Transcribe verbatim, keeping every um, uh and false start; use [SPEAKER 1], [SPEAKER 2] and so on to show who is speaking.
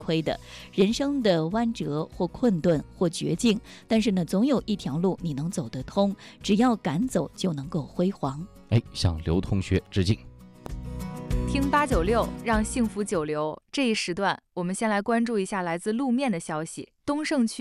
[SPEAKER 1] 亏的。人生的弯折或困顿或绝境，但是呢，总有一条路你能走得通，只要敢走就能够辉煌。
[SPEAKER 2] 哎，向刘同学致敬。
[SPEAKER 3] 听八九六，让幸福久留。这一时段，我们先来关注一下来自路面的消息。东胜区